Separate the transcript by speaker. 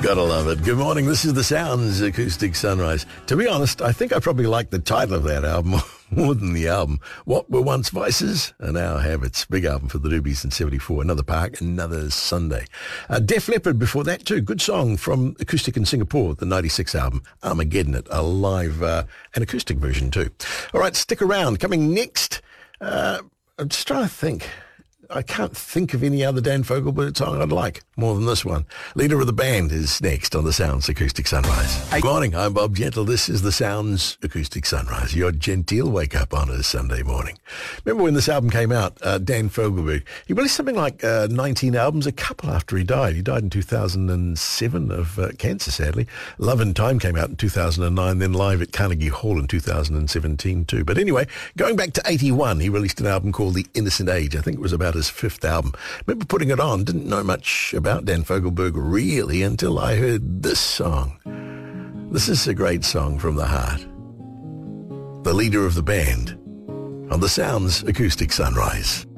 Speaker 1: Gotta love it. Good morning. This is The Sounds, Acoustic Sunrise. To be honest, I think I probably like the title of that album more than the album. What Were Once Vices Are Now Habits. Big album for the Doobies in 74. Another Park, Another Sunday. Def Leppard before that too. Good song from Acoustic in Singapore, the 96 album. Armageddon It, a live and acoustic version too. All right, stick around. Coming next, I'm just trying to think. I can't think of any other Dan Fogelberg song I'd like more than this one. Leader of the Band is next on The Sounds Acoustic Sunrise. Good morning, I'm Bob Gentle. This is The Sounds Acoustic Sunrise, your genteel wake-up on a Sunday morning. Remember when this album came out, Dan Fogelberg, he released something like 19 albums, a couple after he died. He died in 2007 of cancer, sadly. Love and Time came out in 2009, then Live at Carnegie Hall in 2017 too. But anyway, going back to 81, he released an album called The Innocent Age. I think it was about his fifth album. Remember putting it on, didn't know much about Dan Fogelberg really until I heard this song. This is a great song from the heart. The Leader of the Band on The Sounds Acoustic Sunrise.